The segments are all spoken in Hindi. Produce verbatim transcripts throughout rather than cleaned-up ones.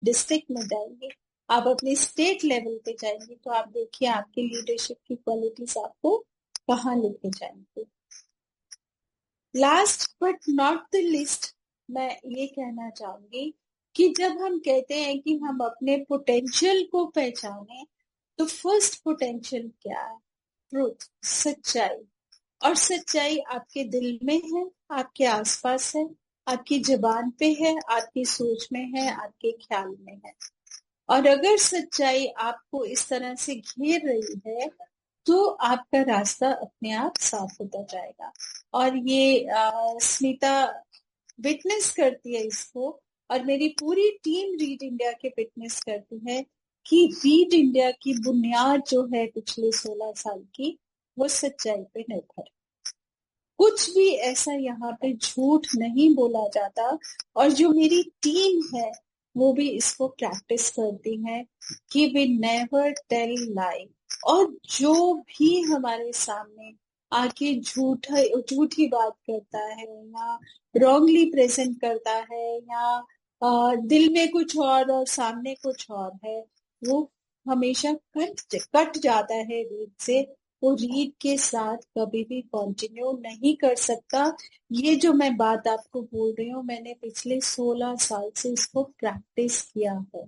डिस्ट्रिक्ट में जाएंगे, आप अपने स्टेट लेवल पे जाएंगे, तो आप देखिए आपकी लीडरशिप की क्वालिटीज आपको कहाँ लेके जाएंगे। Last but not the list, मैं ये कहना चाहूंगी कि जब हम कहते हैं कि हम अपने पोटेंशियल को पहचाने, तो फर्स्ट पोटेंशियल क्या है? ट्रूथ, सच्चाई। और सच्चाई आपके दिल में है, आपके आसपास है, आपकी जुबान पे है, आपकी सोच में है, आपके ख्याल में है। और अगर सच्चाई आपको इस तरह से घेर रही है, तो आपका रास्ता अपने आप साफ होता जाएगा। और ये आ, स्मिता विटनेस करती है इसको, और मेरी पूरी टीम रीड इंडिया के विटनेस करती है कि रीड इंडिया की बुनियाद जो है पिछले सोलह साल की, वो सच्चाई पे निर्भर है। कुछ भी ऐसा यहाँ पे झूठ नहीं बोला जाता, और जो मेरी टीम है वो भी इसको प्रैक्टिस करती है कि वी नेवर टेल लाई। और जो भी हमारे सामने आके झूठ झूठी बात करता है या रॉन्गली प्रेजेंट करता है या आ, दिल में कुछ और और सामने कुछ और है, वो हमेशा कट कट जाता है रीड से। वो रीड के साथ कभी भी कंटिन्यू नहीं कर सकता। ये जो मैं बात आपको बोल रही हूँ, मैंने पिछले सोलह साल से इसको प्रैक्टिस किया है,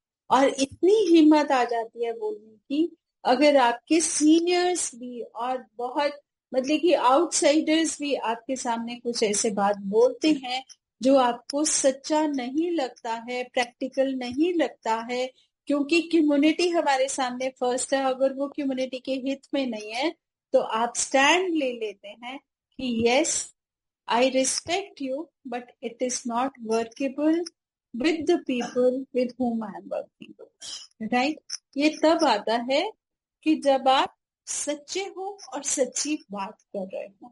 और इतनी हिम्मत आ जाती है बोलने की। अगर आपके सीनियर्स भी और बहुत मतलब कि आउटसाइडर्स भी आपके सामने कुछ ऐसे बात बोलते हैं जो आपको सच्चा नहीं लगता है, प्रैक्टिकल नहीं लगता है, क्योंकि कम्युनिटी हमारे सामने फर्स्ट है, अगर वो कम्युनिटी के हित में नहीं है, तो आप स्टैंड ले लेते हैं कि yes I respect you, but it is not workable with the people with whom I am working, right? ये तब आता है कि जब आप सच्चे हो और सच्ची बात कर रहे हो।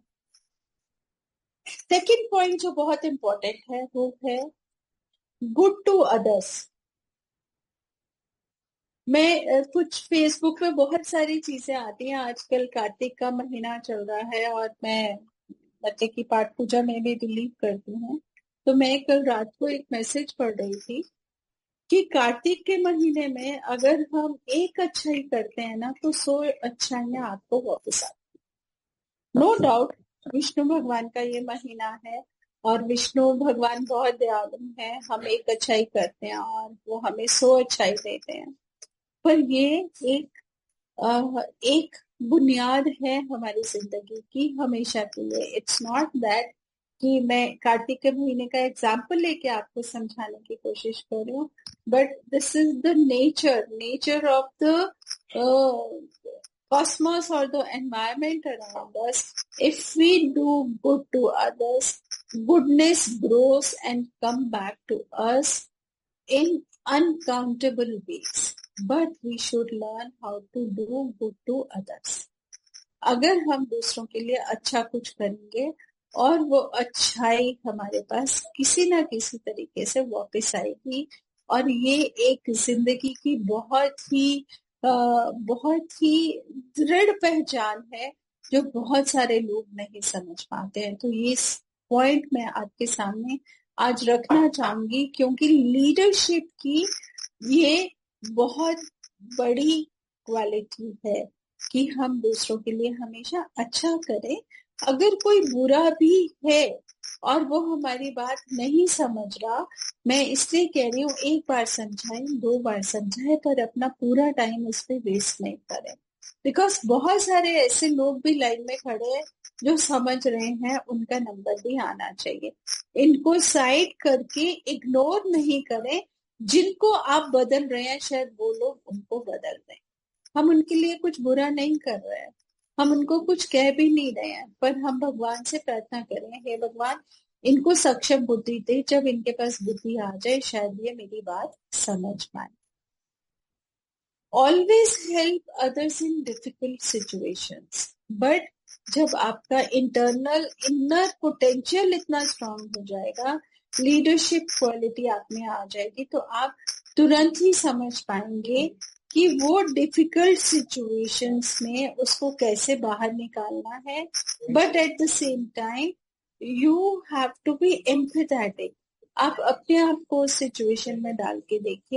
सेकंड पॉइंट जो बहुत इंपॉर्टेंट है वो है गुड टू अदर्स। मैं कुछ फेसबुक पे बहुत सारी चीजें आती हैं, आजकल कार्तिक का महीना चल रहा है और मैं बच्चे की पाठ पूजा में भी बिलीव करती हूँ। तो मैं कल रात को एक मैसेज पढ़ रही थी कि कार्तिक के महीने में अगर हम एक अच्छाई करते हैं ना, तो सौ अच्छाइयां आपको वापस आती हैं। नो डाउट विष्णु भगवान का ये महीना है और विष्णु भगवान बहुत दयालु हैं। हम एक अच्छाई करते हैं और वो हमें सौ अच्छाई देते हैं, पर ये एक आ, एक बुनियाद है हमारी जिंदगी की हमेशा के लिए। इट्स नॉट दैट कि मैं कार्तिक के महीने का एग्जाम्पल लेके आपको समझाने की कोशिश कर रही हूँ, but this is the nature nature of the cosmos or the environment around us. If we do good to others, goodness grows and come back to us in uncountable ways. But we should learn how to do good to others. अगर हम दूसरों के लिए अच्छा कुछ करेंगे और वो अच्छाई हमारे पास किसी ना किसी तरीके से वापस आएगी, और ये एक जिंदगी की बहुत ही आ, बहुत ही दृढ़ पहचान है जो बहुत सारे लोग नहीं समझ पाते हैं। तो ये पॉइंट मैं आपके सामने आज रखना चाहूंगी, क्योंकि लीडरशिप की ये बहुत बड़ी क्वालिटी है कि हम दूसरों के लिए हमेशा अच्छा करें। अगर कोई बुरा भी है और वो हमारी बात नहीं समझ रहा, मैं इसलिए कह रही हूँ एक बार समझाएं, दो बार समझाएं, पर अपना पूरा टाइम उस पर वेस्ट नहीं करें। बिकॉज बहुत सारे ऐसे लोग भी लाइन में खड़े हैं जो समझ रहे हैं, उनका नंबर भी आना चाहिए। इनको साइड करके इग्नोर नहीं करें। जिनको आप बदल रहे हैं शायद वो लोग उनको बदल दें। हम उनके लिए कुछ बुरा नहीं कर रहे हैं, हम उनको कुछ कह भी नहीं रहे हैं, पर हम भगवान से प्रार्थना करें, हे भगवान इनको सक्षम बुद्धि दे, जब इनके पास बुद्धि आ जाए शायद ये मेरी बात समझ पाए। Always help others in difficult situations, but जब आपका इंटरनल इनर पोटेंशियल इतना स्ट्रांग हो जाएगा, लीडरशिप क्वालिटी आप में आ जाएगी, तो आप तुरंत ही समझ पाएंगे कि वो डिफिकल्ट सिचुएशंस में उसको कैसे बाहर निकालना है। But at the same time you have to be empathetic. आप अपने आप को उस सिचुएशन में डाल के देखिए।